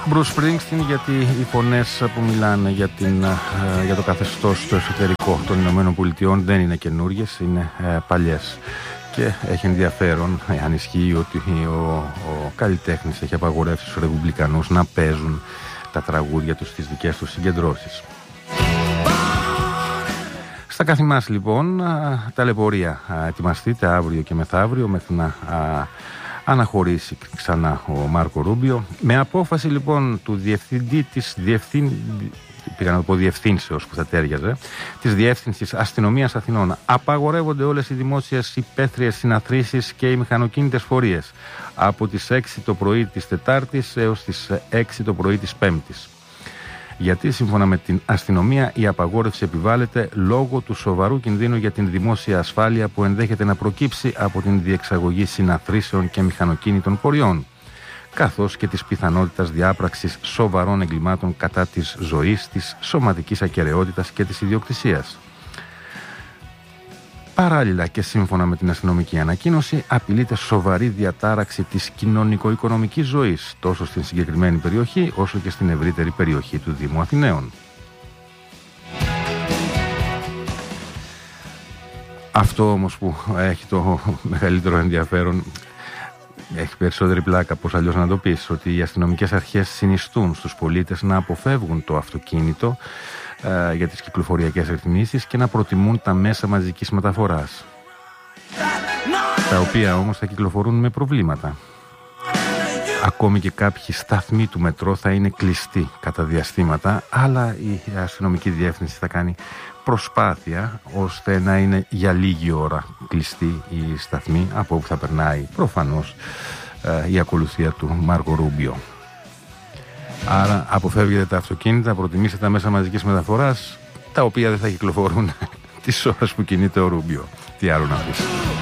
Bruce Springsteen, γιατί οι φωνές που μιλάνε για το καθεστώς στο εσωτερικό των Ηνωμένων Πολιτειών δεν είναι καινούργιες, είναι παλιές. Και έχει ενδιαφέρον, αν ισχύει, ότι ο καλλιτέχνης έχει απαγορεύσει στους ρεπουμπλικανούς να παίζουν τα τραγούδια τους στις δικές τους συγκεντρώσεις. Στα καθημάς λοιπόν, ταλαιπωρία. Ετοιμαστείτε αύριο και μεθαύριο μέχρι να αναχωρήσει ξανά ο Μάρκο Ρούμπιο. Με απόφαση λοιπόν του διευθυντή της διευθύνσεως που θα τέριαζε, της Διεύθυνσης Αστυνομίας Αθηνών, απαγορεύονται όλες οι δημόσιες υπαίθριες συναθρήσεις και οι μηχανοκίνητες φορείες από τις 6 το πρωί της Τετάρτης έως τις 6 το πρωί της Πέμπτης. Γιατί σύμφωνα με την αστυνομία η απαγόρευση επιβάλλεται λόγω του σοβαρού κινδύνου για την δημόσια ασφάλεια που ενδέχεται να προκύψει από την διεξαγωγή συναθρήσεων και μηχανοκίνητων φοριών, καθώς και της πιθανότητας διάπραξης σοβαρών εγκλημάτων κατά της ζωής, της σωματικής ακεραιότητας και της ιδιοκτησίας. Παράλληλα και σύμφωνα με την αστυνομική ανακοίνωση, απειλείται σοβαρή διατάραξη της κοινωνικο-οικονομικής ζωής τόσο στην συγκεκριμένη περιοχή όσο και στην ευρύτερη περιοχή του Δήμου Αθηναίων. Αυτό όμως που έχει το μεγαλύτερο ενδιαφέρον, έχει περισσότερη πλάκα, πώς αλλιώς να το πεις, ότι οι αστυνομικές αρχές συνιστούν στους πολίτες να αποφεύγουν το αυτοκίνητο για τις κυκλοφοριακές ρυθμίσεις και να προτιμούν τα μέσα μαζικής μεταφοράς, τα οποία όμως θα κυκλοφορούν με προβλήματα. Ακόμη και κάποιοι σταθμοί του μετρό θα είναι κλειστοί κατά διαστήματα, αλλά η αστυνομική διεύθυνση θα κάνει προσπάθεια ώστε να είναι για λίγη ώρα κλειστοί οι σταθμοί από όπου θα περνάει προφανώς η ακολουθία του Μάρκο Ρούμπιο. Άρα αποφεύγετε τα αυτοκίνητα, προτιμήστε τα μέσα μαζικής μεταφοράς, τα οποία δεν θα κυκλοφορούν τις ώρες που κινείται ο Ρούμπιο. Τι άλλο να πεις.